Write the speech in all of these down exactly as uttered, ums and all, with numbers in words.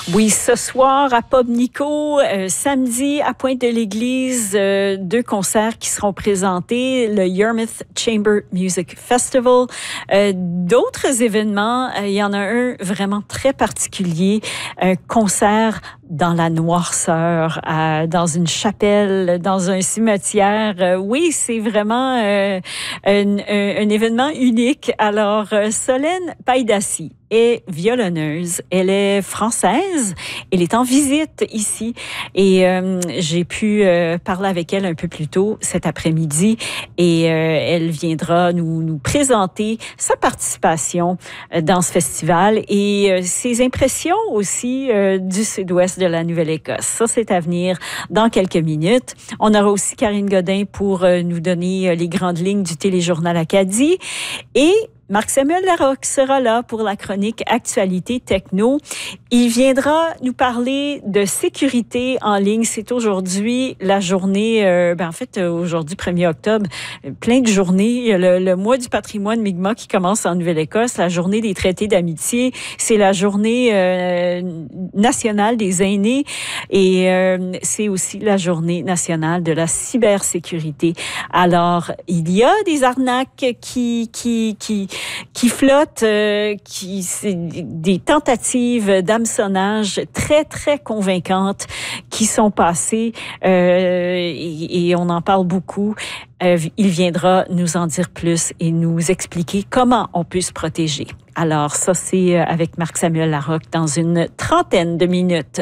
Oui, ce soir à Pobnico, euh, samedi à Pointe-de-l'Église, euh, deux concerts qui seront présentés, le Yarmouth Chamber Music Festival. Euh, d'autres événements, euh, il y en a un vraiment très particulier, un concert dans la noirceur, euh, dans une chapelle, dans un cimetière. Euh, oui, c'est vraiment euh, un, un, un événement unique. Alors, euh, Solène Paidassi est violonneuse. Elle est française. Elle est en visite ici et euh, j'ai pu euh, parler avec elle un peu plus tôt cet après-midi et euh, elle viendra nous, nous présenter sa participation dans ce festival et euh, ses impressions aussi euh, du sud-ouest de la Nouvelle-Écosse. Ça, c'est à venir dans quelques minutes. On aura aussi Karine Godin pour euh, nous donner les grandes lignes du téléjournal Acadie et Marc-Samuel Larocque sera là pour la chronique Actualité Techno. Il viendra nous parler de sécurité en ligne. C'est aujourd'hui la journée, euh, ben en fait, aujourd'hui, premier octobre, plein de journées. Le, le mois du patrimoine Mi'kmaq qui commence en Nouvelle-Écosse, la journée des traités d'amitié, c'est la journée euh, nationale des aînés et euh, c'est aussi la journée nationale de la cybersécurité. Alors, il y a des arnaques qui, qui, qui, qui flottent, euh, qui, c'est des tentatives d'hameçonnage très, très convaincantes qui sont passées euh, et, et on en parle beaucoup. Euh, il viendra nous en dire plus et nous expliquer comment on peut se protéger. Alors, ça, c'est avec Marc-Samuel Larocque dans une trentaine de minutes.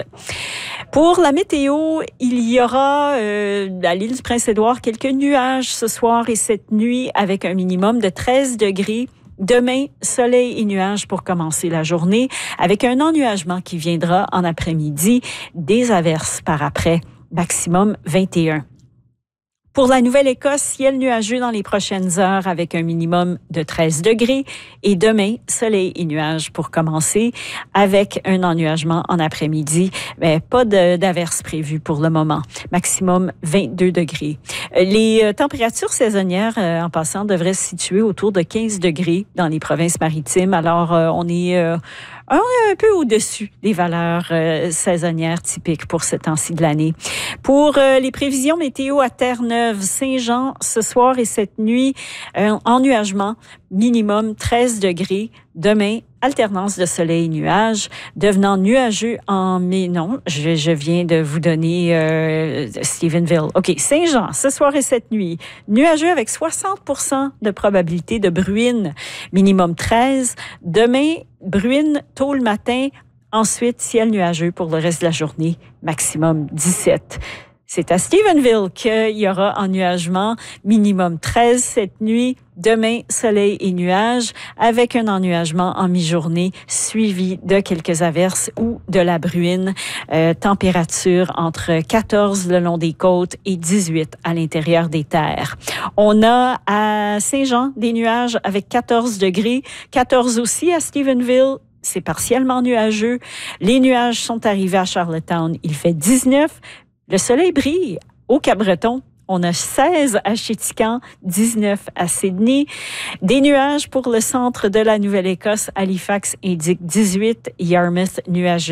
Pour la météo, il y aura euh, à l'île du Prince-Édouard quelques nuages ce soir et cette nuit avec un minimum de treize degrés. Demain, soleil et nuages pour commencer la journée, avec un ennuagement qui viendra en après-midi, des averses par après, maximum vingt et un. Pour la Nouvelle-Écosse, ciel nuageux dans les prochaines heures avec un minimum de treize degrés. Et demain, soleil et nuages pour commencer avec un ennuagement en après-midi. Mais pas d'averses prévues pour le moment. Maximum vingt-deux degrés. Les températures saisonnières, en passant, devraient se situer autour de quinze degrés dans les provinces maritimes. Alors, on est un, un peu au-dessus des valeurs saisonnières typiques pour ce temps-ci de l'année. Pour les prévisions météo à Terre-Neuve, Saint-Jean, ce soir et cette nuit, un ennuagement, minimum treize degrés. Demain, alternance de soleil et nuages, devenant nuageux en mai. Non, je, je viens de vous donner euh, Stephenville. OK, Saint-Jean, ce soir et cette nuit, nuageux avec soixante pour cent de probabilité de bruine, minimum treize. Demain, bruine tôt le matin. Ensuite, ciel nuageux pour le reste de la journée, maximum dix-sept. C'est à Stephenville qu'il y aura ennuagement, minimum treize cette nuit. Demain, soleil et nuages, avec un ennuagement en mi-journée, suivi de quelques averses ou de la bruine. Euh, température entre quatorze le long des côtes et dix-huit à l'intérieur des terres. On a à Saint-Jean des nuages avec quatorze degrés, quatorze aussi à Stephenville. C'est partiellement nuageux. Les nuages sont arrivés à Charlottetown. Il fait dix-neuf. Le soleil brille au Cap-Breton. On a seize à Chéticamp, dix-neuf à Sydney. Des nuages pour le centre de la Nouvelle-Écosse. Halifax indique dix-huit. Yarmouth nuageux.